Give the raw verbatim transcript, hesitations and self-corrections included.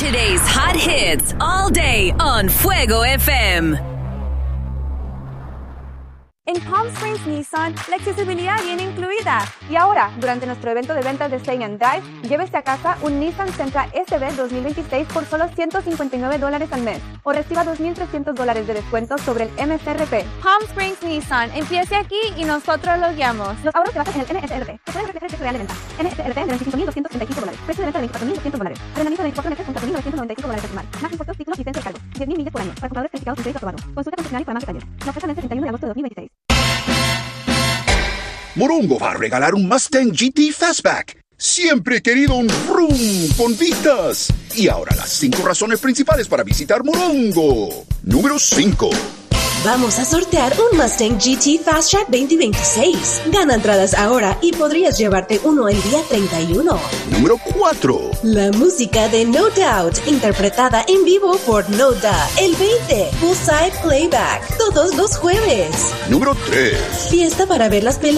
Today's hot hits all day on Fuego F M. En Palm Springs Nissan, la accesibilidad viene incluida. Y ahora, durante nuestro evento de ventas de Stay and Drive, llévese a casa un Nissan Sentra S V dos mil veintiséis por solo ciento cincuenta y nueve dólares al mes. O reciba dos mil trescientos dólares de descuento sobre el M S R P. Palm Springs Nissan, empiece aquí y nosotros lo guiamos. Los ahorros se basan en el M S R P, que puede reflejar el precio real de venta. M S R P de veinticinco mil doscientos treinta y cinco dólares. Precio de venta de veinticuatro mil doscientos dólares. Rendimiento de veinticuatro meses con cuatro mil novecientos noventa y cinco dólares personal. Más impuestos, títulos, licencia y cargo. diez mil millas por año. Para compradores calificados con crédito aprobado. Consulta condicionales para más detalles. La oferta vence el treinta y uno de agosto de dos mil veintiséis. Morongo va a regalar un Mustang G T Fastback. Siempre he querido un vroom con vistas. Y ahora las cinco razones principales para visitar Morongo. Número cinco. Vamos a sortear un Mustang G T Fast Track veinte veintiséis. Gana entradas ahora y podrías llevarte uno el día treinta y uno. Número cuatro. La música de No Doubt, interpretada en vivo por No Doubt, el veinte. Full Side Playback, todos los jueves. Número tres. Fiesta para ver las peleas